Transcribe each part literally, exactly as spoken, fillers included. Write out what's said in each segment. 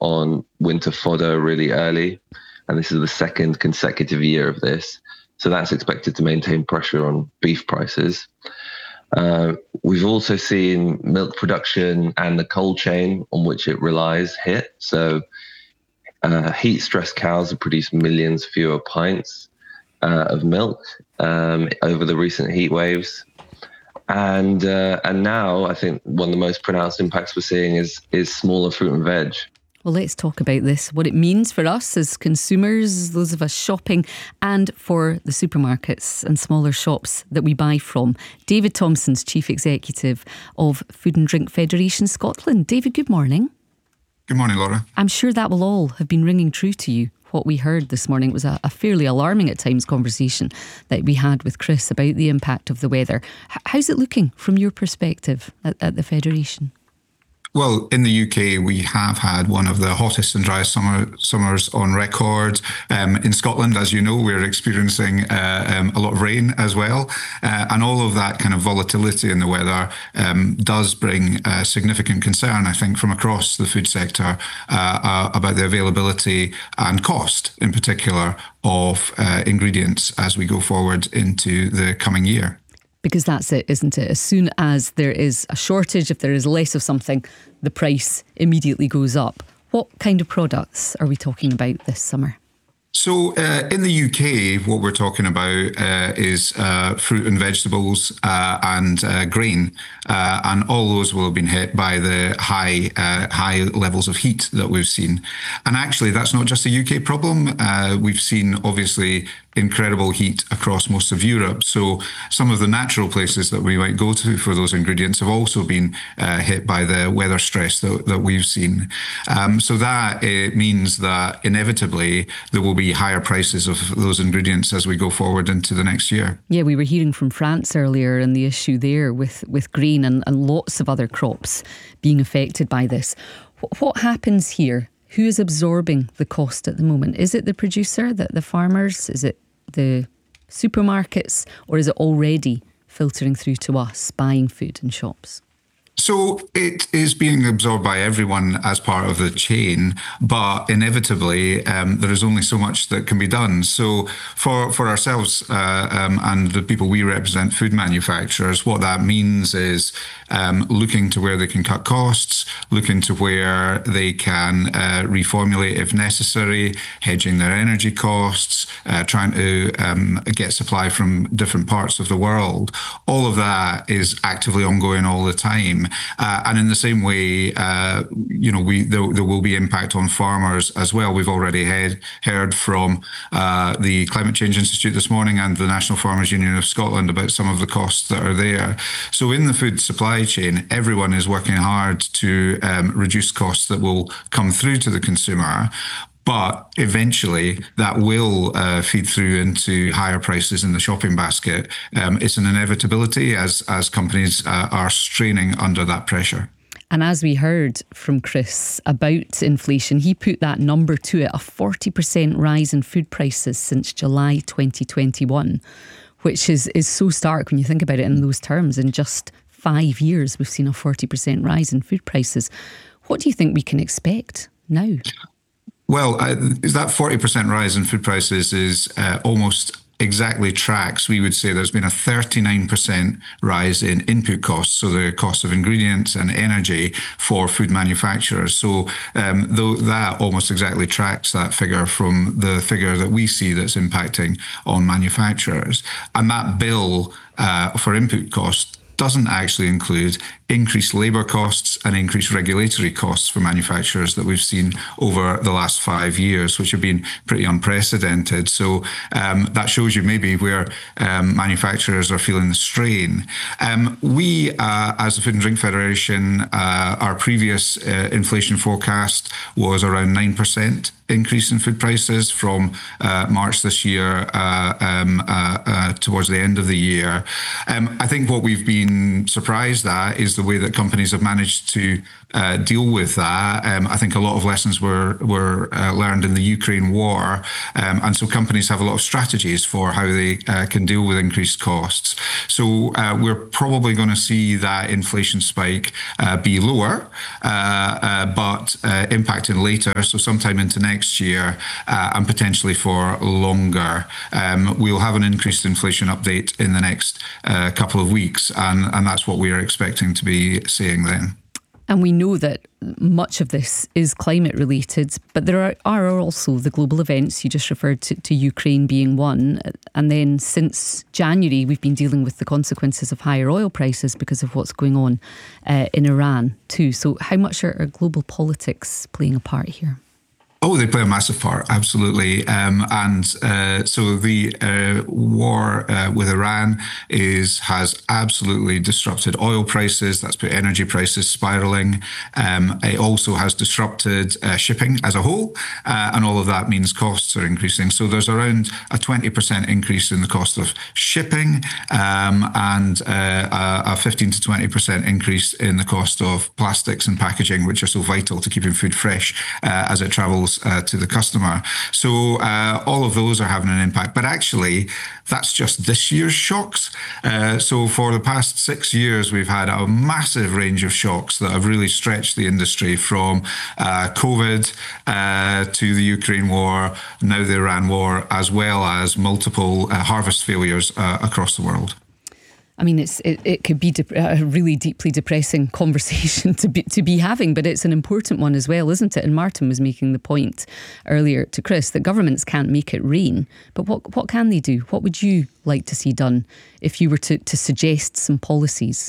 on winter fodder really early, and this is the second consecutive year of this. So that's expected to maintain pressure on beef prices. Uh, we've also seen milk production and the cold chain on which it relies hit. So uh, heat-stressed cows have produced millions fewer pints uh, of milk um, over the recent heat waves. And uh, and now I think one of the most pronounced impacts we're seeing is is smaller fruit and veg. Well, let's talk about this, what it means for us as consumers, those of us shopping, and for the supermarkets and smaller shops that we buy from. David Thompson's Chief Executive of Food and Drink Federation Scotland. David, good morning. Good morning, Laura. I'm sure that will all have been ringing true to you. What we heard this morning was a, a fairly alarming at times conversation that we had with Chris about the impact of the weather. H- how's it looking from your perspective at, at the Federation? Well, in the U K, we have had one of the hottest and driest summer, summers on record. Um, in Scotland, as you know, we're experiencing uh, um, a lot of rain as well. Uh, and all of that kind of volatility in the weather um, does bring uh, significant concern, I think, from across the food sector uh, uh, about the availability and cost, in particular, of uh, ingredients as we go forward into the coming year. Because that's it, isn't it? As soon as there is a shortage, if there is less of something, the price immediately goes up. What kind of products are we talking about this summer? So uh, in the U K, what we're talking about uh, is uh, fruit and vegetables uh, and uh, grain, uh, and all those will have been hit by the high uh, high levels of heat that we've seen. And actually, that's not just a U K problem. Uh, we've seen, obviously, incredible heat across most of Europe. So some of the natural places that we might go to for those ingredients have also been uh, hit by the weather stress that, that we've seen. Um, so that it means that inevitably there will be higher prices of those ingredients as we go forward into the next year. Yeah, we were hearing from France earlier and the issue there with, with grain and, and lots of other crops being affected by this. What happens here? Who is absorbing the cost at the moment? Is it the producer, the, the farmers? Is it the supermarkets, or is it already filtering through to us buying food in shops? So it is being absorbed by everyone as part of the chain, but inevitably um, there is only so much that can be done. So for for ourselves uh, um, and the people we represent, food manufacturers, what that means is um, looking to where they can cut costs, looking to where they can uh, reformulate if necessary, hedging their energy costs, uh, trying to um, get supply from different parts of the world. All of that is actively ongoing all the time. Uh, and in the same way, uh, you know, we there, there will be impact on farmers as well. We've already had, heard from uh, the Climate Change Institute this morning and the National Farmers Union of Scotland about some of the costs that are there. So in the food supply chain, everyone is working hard to um, reduce costs that will come through to the consumer. But eventually that will uh, feed through into higher prices in the shopping basket. Um, it's an inevitability as, as companies uh, are straining under that pressure. And as we heard from Chris about inflation, he put that number to it, a forty percent rise in food prices since July twenty twenty-one, which is, is so stark when you think about it in those terms. In just five years, we've seen a forty percent rise in food prices. What do you think we can expect now? Well, uh, that forty percent rise in food prices is uh, almost exactly tracks. We would say there's been a thirty-nine percent rise in input costs, so the cost of ingredients and energy for food manufacturers. So um, though that almost exactly tracks that figure from the figure that we see that's impacting on manufacturers. And that bill uh, for input costs doesn't actually include increased labour costs and increased regulatory costs for manufacturers that we've seen over the last five years, which have been pretty unprecedented. So um, that shows you maybe where um, manufacturers are feeling the strain. Um, we, uh, as the Food and Drink Federation, uh, our previous uh, inflation forecast was around nine percent. increase in food prices from uh, March this year uh, um, uh, uh, towards the end of the year. Um, I think what we've been surprised at is the way that companies have managed to uh, deal with that. Um, I think a lot of lessons were were uh, learned in the Ukraine war, um, and so companies have a lot of strategies for how they uh, can deal with increased costs. So uh, we're probably going to see that inflation spike uh, be lower, uh, uh, but uh, impacting later, so sometime into next year, uh, and potentially for longer. Um, we'll have an increased inflation update in the next uh, couple of weeks, and, and that's what we are expecting to be seeing then. And we know that much of this is climate related, but there are, are also the global events. You just referred to, to Ukraine being one. And then since January, we've been dealing with the consequences of higher oil prices because of what's going on uh, in Iran too. So how much are, are global politics playing a part here? Oh, they play a massive part, absolutely. Um, and uh, so the uh, war uh, with Iran is has absolutely disrupted oil prices. That's put energy prices spiraling. Um, it also has disrupted uh, shipping as a whole. Uh, and all of that means costs are increasing. So there's around a twenty percent increase in the cost of shipping um, and uh, a fifteen to twenty percent increase in the cost of plastics and packaging, which are so vital to keeping food fresh uh, as it travels Uh, to the customer. So uh, all of those are having an impact. But actually, that's just this year's shocks. Uh, so for the past six years, we've had a massive range of shocks that have really stretched the industry from uh, COVID uh, to the Ukraine war, now the Iran war, as well as multiple uh, harvest failures uh, across the world. I mean, it's it, it could be de- a really deeply depressing conversation to be to be having, but it's an important one as well, isn't it? And Martin was making the point earlier to Chris that governments can't make it rain, but what what can they do? What would you like to see done if you were to, to suggest some policies?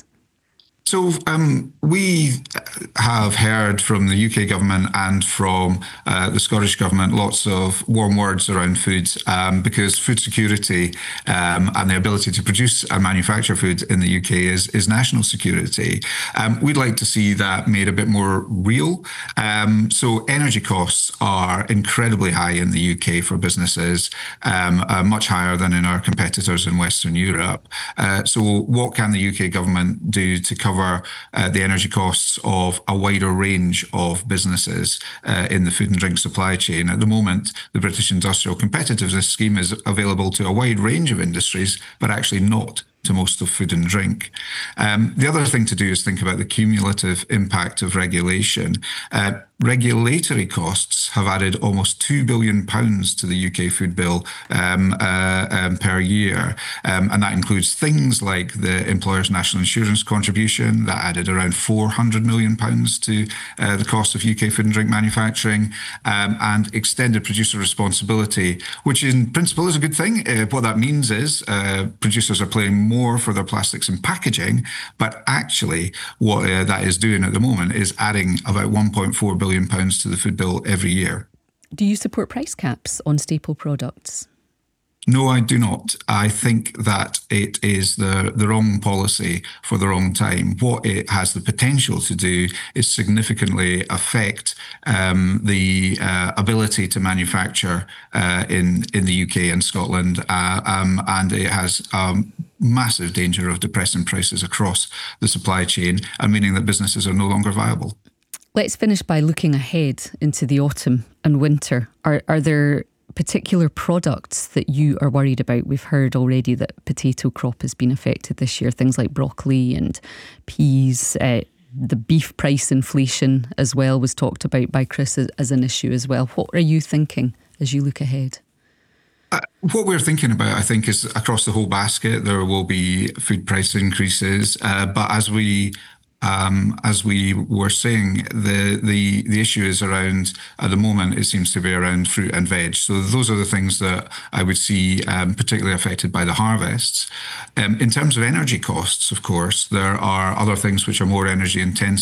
So um, we have heard from the U K government and from uh, the Scottish government lots of warm words around food um, because food security um, and the ability to produce and manufacture food in the U K is, is national security. Um, we'd like to see that made a bit more real. Um, so energy costs are incredibly high in the U K for businesses, um, uh, much higher than in our competitors in Western Europe. Uh, so what can the U K government do to cover Uh, the energy costs of a wider range of businesses uh, in the food and drink supply chain? At the moment, the British Industrial Competitiveness Scheme is available to a wide range of industries, but actually not to most of food and drink. Um, the other thing to do is think about the cumulative impact of regulation. Uh, regulatory costs have added almost two billion pounds to the U K food bill um, uh, um, per year. Um, and that includes things like the employer's national insurance contribution that added around four hundred million pounds to uh, the cost of U K food and drink manufacturing, um, and extended producer responsibility, which in principle is a good thing. Uh, what that means is uh, producers are paying more for their plastics and packaging, but actually what uh, that is doing at the moment is adding about one point four billion pounds to the food bill every year. Do you support price caps on staple products? No, I do not. I think that it is the, the wrong policy for the wrong time. What it has the potential to do is significantly affect um, the uh, ability to manufacture uh, in, in the U K and Scotland, uh, um, and it has um, massive danger of depressing prices across the supply chain and meaning that businesses are no longer viable. Let's finish by looking ahead into the autumn and winter. Are, are there particular products that you are worried about? We've heard already that potato crop has been affected this year, things like broccoli and peas. Uh, the beef price inflation as well was talked about by Chris as, as an issue as well. What are you thinking as you look ahead? Uh, what we're thinking about, I think, is across the whole basket, there will be food price increases. Uh, but as we Um, as we were saying, the, the the issue is around, at the moment, it seems to be around fruit and veg. So those are the things that I would see um, particularly affected by the harvests. Um, in terms of energy costs, of course, there are other things which are more energy intensive.